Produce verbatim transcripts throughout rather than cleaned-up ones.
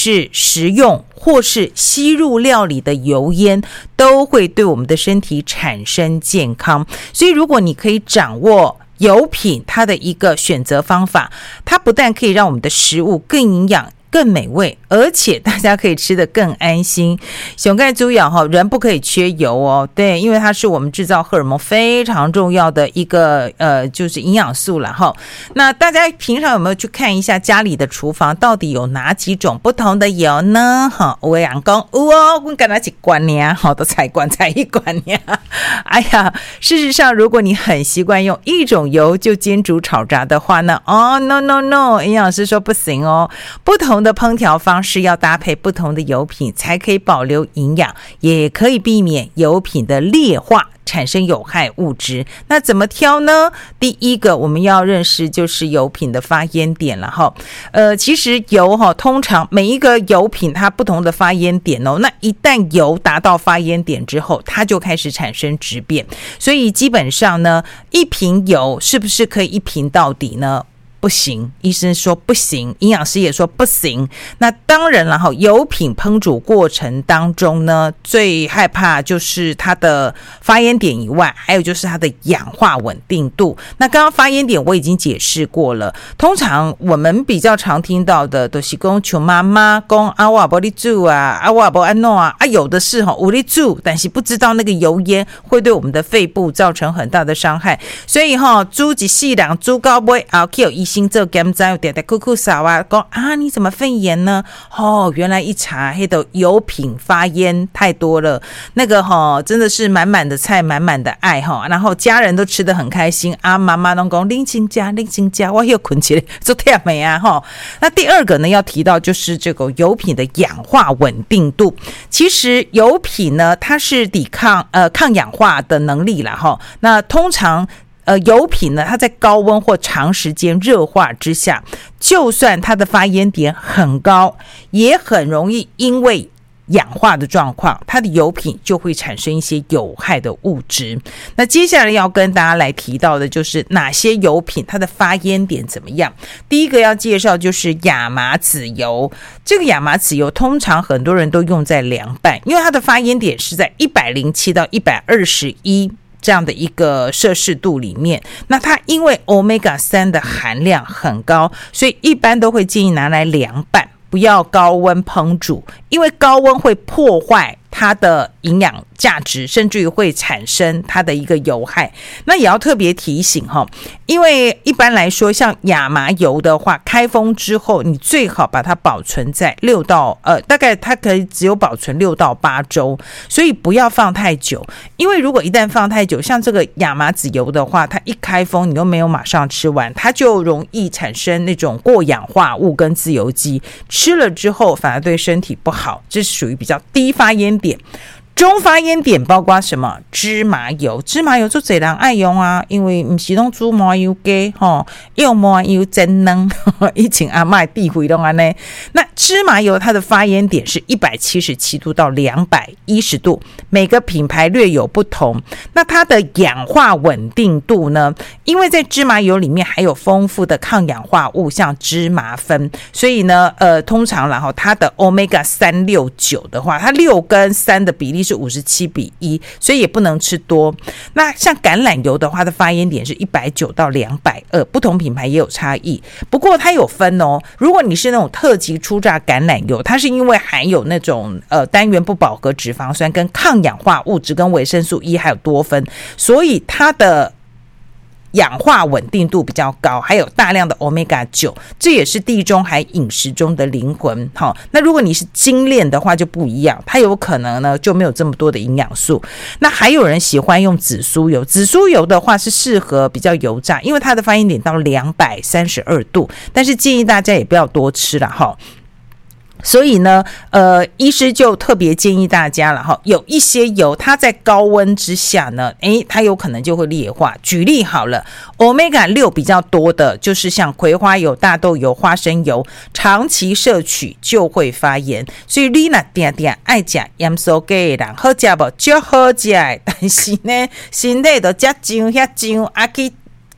是食用或是吸入料理的油烟，都会对我们的身体产生健康。所以如果你可以掌握油品它的一个选择方法，它不但可以让我们的食物更营养更美味，而且大家可以吃得更安心。熊钙猪咬哈，人不可以缺油哦，对，因为它是我们制造荷尔蒙非常重要的一个呃，就是营养素了哈。那大家平常有没有去看一下家里的厨房到底有哪几种不同的油呢？哈，我讲讲有哦，我跟他一罐呢，好的菜罐才一罐呢。哎呀，事实上，如果你很习惯用一种油就煎煮炒炸的话呢，哦 no no no， 营养师说不行哦，不同的烹调方式要搭配不同的油品，才可以保留营养，也可以避免油品的劣化，产生有害物质。那怎么挑呢？第一个我们要认识就是油品的发烟点了哈。呃，其实油哈，通常每一个油品它不同的发烟点哦，那一旦油达到发烟点之后，它就开始产生质变。所以基本上呢，一瓶油是不是可以一瓶到底呢？不行，医生说不行，营养师也说不行。那当然了哈，油品烹煮过程当中呢，最害怕就是它的发烟点以外，还有就是它的氧化稳定度。那刚刚发烟点我已经解释过了，通常我们比较常听到的都是说像妈妈说啊我没在煮啊，啊我没安怎啊，啊有的是哈有在煮，但是不知道那个油烟会对我们的肺部造成很大的伤害，所以哈煮一世人煮到尾后去有医生做检查，有点点哭哭扫啊，说啊你怎么肺炎呢？哦，原来一查黑的油品发烟太多了，那个哈、哦、真的是满满的菜，满满的爱哈，然后家人都吃得很开心啊，妈妈都讲拎亲家拎亲家，我又困起来做太美啊哈。那第二个呢要提到就是这个油品的氧化稳定度，其实油品呢它是抵抗呃抗氧化的能力啦哈。那通常呃，油品呢，它在高温或长时间热化之下，就算它的发烟点很高，也很容易因为氧化的状况，它的油品就会产生一些有害的物质。那接下来要跟大家来提到的就是哪些油品它的发烟点怎么样。第一个要介绍就是亚麻籽油，这个亚麻籽油通常很多人都用在凉拌，因为它的发烟点是在一百零七到一百二十一这样的一个摄氏度里面，那它因为 欧米伽三 的含量很高，所以一般都会建议拿来凉拌，不要高温烹煮，因为高温会破坏它的营养价值，甚至于会产生它的一个有害。那也要特别提醒哈，因为一般来说像亚麻油的话，开封之后你最好把它保存在六到呃大概它可以只有保存六到八周，所以不要放太久。因为如果一旦放太久，像这个亚麻籽油的话，它一开封你又没有马上吃完，它就容易产生那种过氧化物跟自由基，吃了之后反而对身体不好，这是属于比较低发烟点。中发烟点包括什么？芝麻油，芝麻油就多人爱用啊，因为不是都煮麻油鸡吼，用麻油真嫩，以前阿嬷地回拢安尼。那芝麻油它的发烟点是一百七十七度到两百一十度，每个品牌略有不同。那它的氧化稳定度呢？因为在芝麻油里面还有丰富的抗氧化物，像芝麻酚，所以呢，呃，通常然后它的 欧米伽三六九的话，它六跟三的比例是五十七比一，所以也不能吃多。那像橄榄油的话，它的发烟点是一百九到两百二，不同品牌也有差异。不过它有分哦，如果你是那种特级初榨橄榄油，它是因为含有那种呃单元不饱和脂肪酸跟抗氧化物质跟维生素 E 还有多酚，所以它的氧化稳定度比较高，还有大量的 欧米伽九， 这也是地中海饮食中的灵魂。好，那如果你是精炼的话就不一样，它有可能呢就没有这么多的营养素。那还有人喜欢用紫苏油，紫苏油的话是适合比较油炸，因为它的发烟点到两百三十二度，但是建议大家也不要多吃啦齁。所以呢，呃，医师就特别建议大家了哈，有一些油它在高温之下呢，诶，它有可能就会劣化。举例好了 欧米伽六 比较多的就是像葵花油、大豆油、花生油，长期摄取就会发炎。所以你若定定爱吃盐酥鸡的人，好吃不？就好吃的，但是呢，身体都这酱遐酱，啊去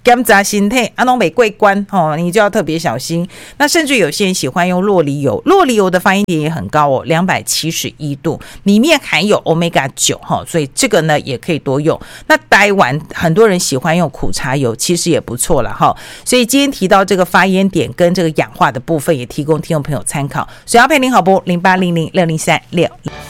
检查身体啊，拢没过关哦，你就要特别小心。那甚至有些人喜欢用酪梨油，酪梨油的发烟点也很高哦，两百七十一度，里面含有 omega 九 哈，所以这个呢也可以多用。那台湾很多人喜欢用苦茶油，其实也不错了哈。所以今天提到这个发烟点跟这个氧化的部分，也提供听众朋友参考。水要配您好不？零八零零六零三六。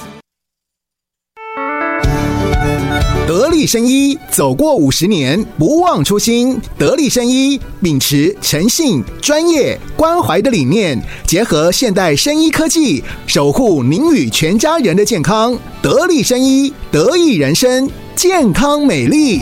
得力生医走过五十年，不忘初心。得力生医秉持诚信、专业、关怀的理念，结合现代生医科技，守护您与全家人的健康。得力生医，得益人生，健康美丽。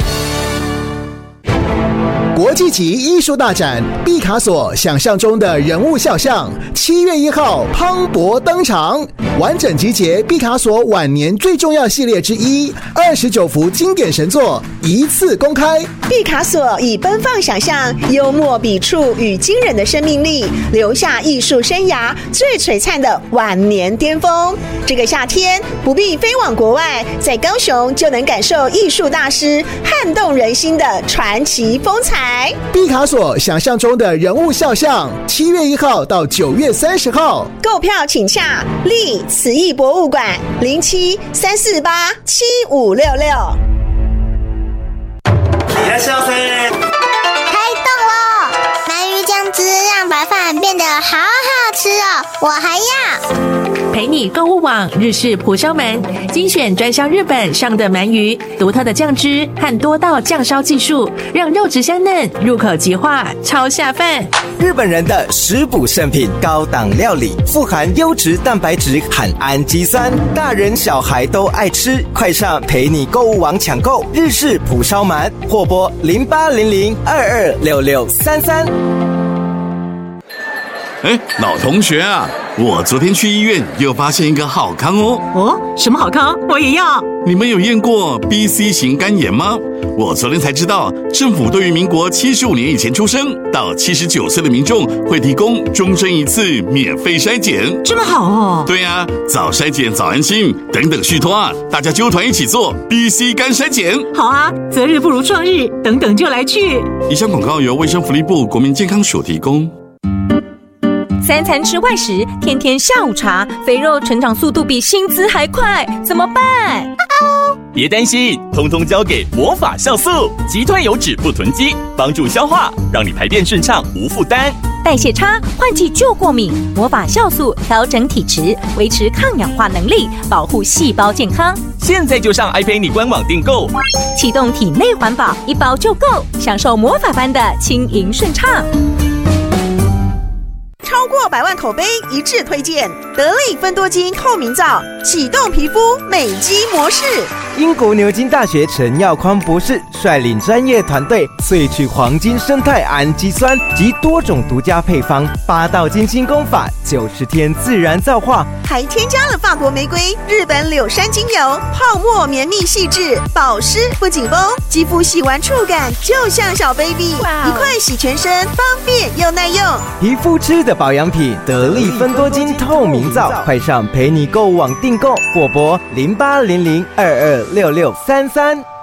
国际级艺术大展毕卡索想象中的人物肖像，七月一号磅礴登场，完整集结毕卡索晚年最重要系列之一，二十九幅经典神作一次公开。 毕卡索以奔放想象、幽默笔触与惊人的生命力，留下艺术生涯最璀璨的晚年巅峰。这个夏天不必飞往国外，在高雄就能感受艺术大师撼动人心的传奇风采。 毕卡索想象中的人物肖像，七月一号到九月三十号， 购票请洽立慈艺博物馆零七三四八七五六六。 いらっしゃいませ。 开动喽！鳗鱼酱汁让白饭变得好好吃哦，我还要。 陪你购物网日式蒲烧鳗，精选专销日本上的鳗鱼，独特的酱汁和多道酱烧技术，让肉质香嫩，入口即化，超下饭。 日本人的食补圣品高档料理，富含优质蛋白质和氨基酸，大人小孩都爱吃。快上陪你购物网抢购日式蒲烧鳗，或拨零八零零二二六六三三。 哎，老同学啊，我昨天去医院又发现一个好康哦。 哦，什么好康？我也要。 你们有验过 B C 型肝炎吗？我昨天才知道，政府对于民国七十五年以前出生到七十九岁的民众会提供终身一次免费筛检。 这么好哦。 对啊，早筛检早安心，等等续托啊，大家揪团一起做 B C 肝筛检。 好啊，择日不如撞日，等等就来去。 以上广告由卫生福利部国民健康署提供。 三餐吃外食，天天下午茶，肥肉成长速度比薪资还快，怎么办？ 别担心，通通交给魔法酵素，击退油脂不囤积，帮助消化，让你排便顺畅无负担。 代谢差，换季就过敏，魔法酵素调整体质，维持抗氧化能力，保护细胞健康。 现在就上 i 陪你官网订购， 启动体内环保，一包就够，享受魔法般的轻盈顺畅。 超过百万口碑一致推荐，得力芬多精透明皂，启动皮肤美肌模式。 英国牛津大学陈耀匡博士率领专业团队萃取黄金生态氨基酸及多种独家配方，八道金清功法，九十天自然皂化， 还添加了法国玫瑰、日本柳杉精油，泡沫绵密细致，保湿不紧绷，肌肤洗完触感就像小 baby， 一块洗全身，方便又耐用。 皮肤吃的保养品，得力芬多精透明皂，快上陪你购物网订购，或拨零八零零二二六六三三。